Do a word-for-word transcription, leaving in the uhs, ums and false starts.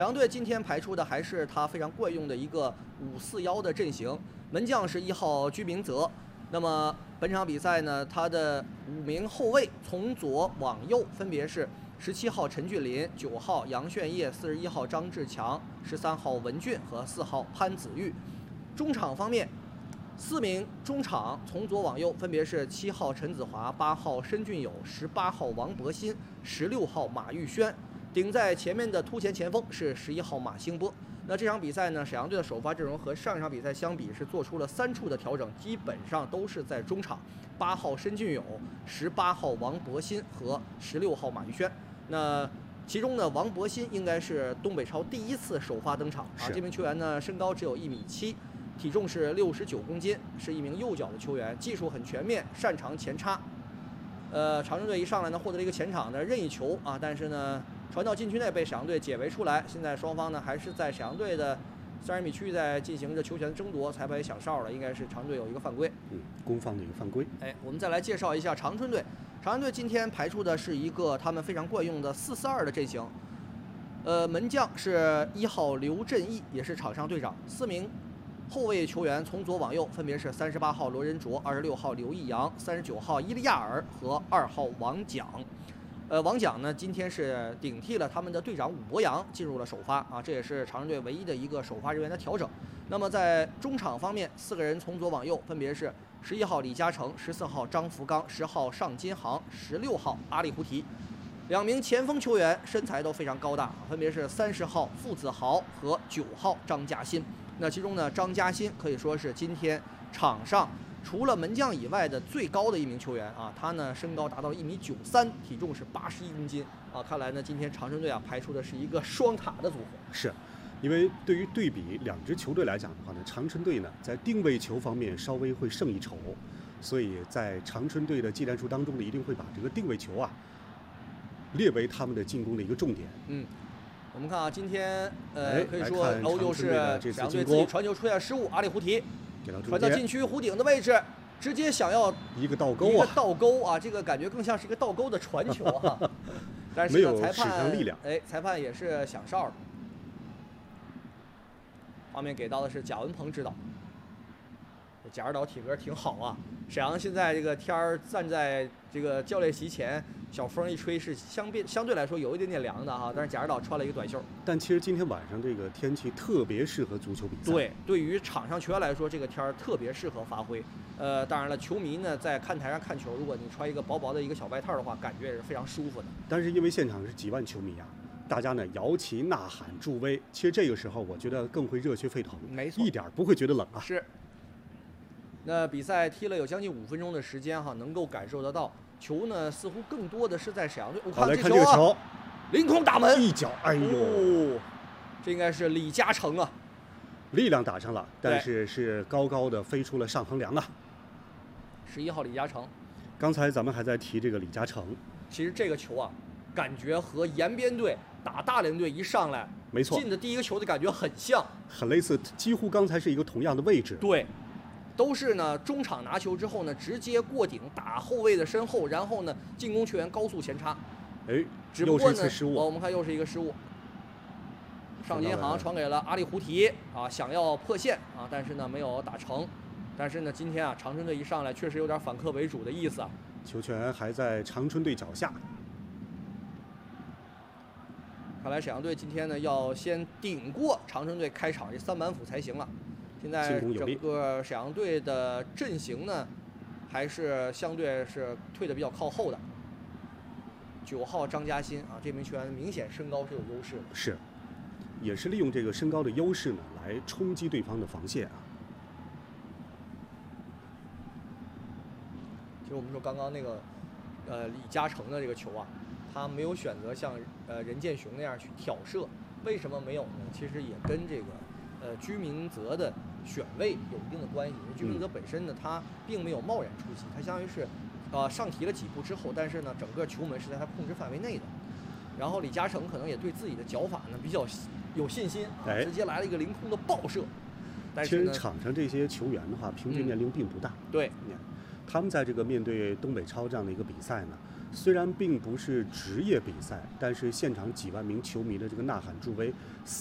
沈阳队今天排出的还是他非常惯用的一个五四一的阵型，门将是一号居明泽。那么本场比赛呢，他的五名后卫从左往右分别是十七号陈俊林、九号杨炫烨、四十一号张志强、十三号文俊和四号潘子玉。中场方面，四名中场从左往右分别是七号陈子华、八号申俊友、十八号王博新、十六号马玉轩。顶在前面的突前前锋是十一号马兴波。那这场比赛呢，沈阳队的首发阵容和上一场比赛相比是做出了三处的调整，基本上都是在中场，八号申俊友、十八号王博新和十六号马玉轩。那其中呢，王博新应该是东北超第一次首发登场啊。这名球员呢，身高只有一米七，体重是六十九公斤，是一名右脚的球员，技术很全面，擅长前插。呃，长春队一上来呢，获得了一个前场的任意球啊，但是呢，传到禁区内被沈阳队解围出来。现在双方呢还是在沈阳队的三十米区域在进行着球权争夺，裁判也响哨了，应该是长春队有一个犯规。 嗯，攻方的一个犯规。 哎，我们再来介绍一下长春队。长春队今天排出的是一个他们非常惯用的四四二的阵型。呃，门将是一号刘振义，也是场上队长。四名后卫球员从左往右分别是三十八号罗仁卓、二十六号刘义阳、三十九号伊利亚尔和二号王蒋。呃，王蒋呢，今天是顶替了他们的队长武博洋进入了首发啊，这也是长春队唯一的一个首发人员的调整。那么在中场方面，四个人从左往右分别是十一号李嘉诚、十四号张福刚、十号尚金航、十六号阿里胡提。两名前锋球员身材都非常高大，分别是三十号傅子豪和九号张嘉欣。那其中呢，张嘉欣可以说是今天场上除了门将以外的最高的一名球员啊，他呢身高达到一米九三，体重是八十一公斤啊。看来呢，今天长春队啊排出的是一个双塔的组合。 是，因为对于对比两支球队来讲的话呢，长春队呢在定位球方面稍微会胜一筹，所以在长春队的技战术当中呢，一定会把这个定位球啊列为他们的进攻的一个重点。 嗯。我们看啊，今天呃，可以说哦， 又是沈阳队自己传球出现失误，阿里胡提传到禁区弧顶的位置，直接想要一个倒钩啊， 一个倒钩啊，这个感觉更像是一个倒钩的传球啊。但是呢，裁判力量， 哎，裁判也是响哨的。画面给到的是贾文鹏指导，贾指导体格挺好啊。沈阳现在这个天儿站在这个教练席前，小风一吹是相对相对来说有一点点凉的哈，但是贾指导穿了一个短袖。 但其实今天晚上这个天气特别适合足球比赛。 对，对于场上球员来说，这个天儿特别适合发挥。呃，当然了，球迷呢在看台上看球，如果你穿一个薄薄的一个小外套的话，感觉也是非常舒服的。 但是因为现场是几万球迷啊，大家呢摇旗呐喊助威，其实这个时候我觉得更会热血沸腾， 没错， 一点不会觉得冷啊。 是。那比赛踢了有将近五分钟的时间哈，能够感受得到。球呢，似乎更多的是在沈阳队。我看这球啊， 个球凌空打门， 一脚，哎呦、 哦，这应该是李嘉诚啊， 力量打上了，但是是高高的飞出了上横梁啊。 十一号李嘉诚， 刚才咱们还在提这个李嘉诚， 其实这个球啊，感觉和延边队打大连队一上来， 没错， 进的第一个球的感觉很像， 很类似，几乎刚才是一个同样的位置。 对。都是呢，中场拿球之后呢，直接过顶打后卫的身后，然后呢，进攻球员高速前插。 哎， 只不过呢， 失误、 哦，我们看又是一个失误。上金航传给了阿里胡提啊，想要破线啊，但是呢没有打成。但是呢，今天啊，长春队一上来确实有点反客为主的意思啊。 球权还在长春队脚下。 看来沈阳队今天呢要先顶过长春队开场这三板斧才行了。现在整个沈阳队的阵型呢，还是相对是退的比较靠后的。九号张嘉欣啊，这名球员明显身高是有优势的。 是，也是利用这个身高的优势呢，来冲击对方的防线啊。 其实我们说刚刚那个，呃，李嘉诚的这个球啊，他没有选择像呃任建雄那样去挑射，为什么没有呢？其实也跟这个呃居明泽的选位有一定的关系，因为居明泽本身呢，他并没有贸然出击，他相当于是，呃，上提了几步之后，但是呢，整个球门是在他控制范围内的。然后李嘉诚可能也对自己的脚法呢比较有信心，啊，直接来了一个凌空的爆射。但是其实场上这些球员的话，平均年龄并不大。 嗯、对， 他们在这个面对东北超这样的一个比赛呢， 虽然并不是职业比赛，但是现场几万名球迷的这个呐喊助威，